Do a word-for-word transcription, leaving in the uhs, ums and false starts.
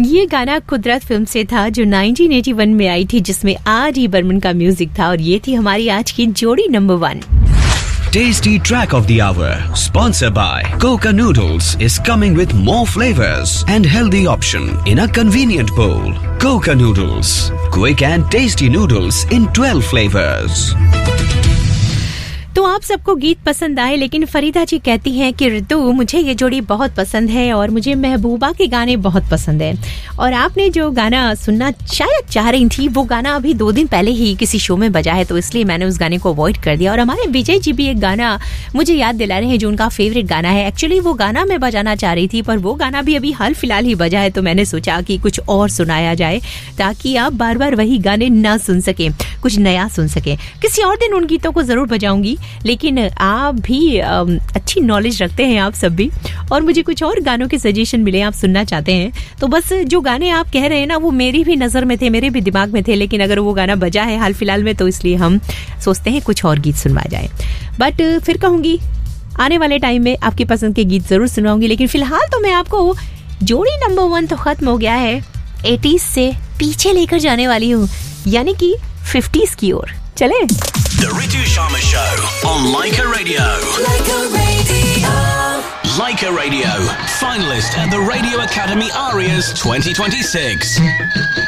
ये गाना कुदरत फिल्म से था जो नाइनटीन एटी वन में आई थी, जिसमें आर डी बर्मन का म्यूजिक था और ये थी हमारी आज की जोड़ी number one. Tasty track of the hour, sponsored by Coca Noodles, is coming with more flavors and healthy option in a convenient bowl. Coca Noodles, quick and tasty noodles in twelve flavors. तो आप सबको गीत पसंद आए, लेकिन फरीदा जी कहती हैं कि ऋतु मुझे ये जोड़ी बहुत पसंद है और मुझे महबूबा के गाने बहुत पसंद है। और आपने जो गाना सुनना शायद चाह रही थी वो गाना अभी दो दिन पहले ही किसी शो में बजा है, तो इसलिए मैंने उस गाने को अवॉइड कर दिया। और हमारे विजय जी भी एक गाना मुझे याद दिला रहे हैं जो उनका फेवरेट गाना है। एक्चुअली वो गाना मैं बजाना चाह रही थी, पर वो गाना भी अभी हाल फिलहाल ही बजा है, तो मैंने सोचा कि कुछ और सुनाया जाए ताकि आप बार बार वही गाने ना सुन सकें, कुछ नया सुन सकें। किसी और दिन उन गीतों को जरूर बजाऊंगी, लेकिन आप भी अच्छी नॉलेज रखते हैं आप सब भी, और मुझे कुछ और गानों के सजेशन मिले, आप सुनना चाहते हैं तो बस जो गाने आप कह रहे हैं ना वो मेरी भी नज़र में थे, मेरे भी दिमाग में थे, लेकिन अगर वो गाना बजा है हाल फिलहाल में तो इसलिए हम सोचते हैं कुछ और गीत सुनवा जाए। बट फिर कहूँगी आने वाले टाइम में आपकी पसंद के गीत जरूर सुनाऊंगी, लेकिन फिलहाल तो मैं आपको जोड़ी नंबर वन तो खत्म हो गया है, एटीज़ से पीछे लेकर जाने वाली हूँ, यानी कि फिफ्टीज़ की ओर। चले The Ritu Sharma Show on Laika Radio. Laika Radio. Laika Radio, finalist at the Radio Academy Arias twenty twenty-six.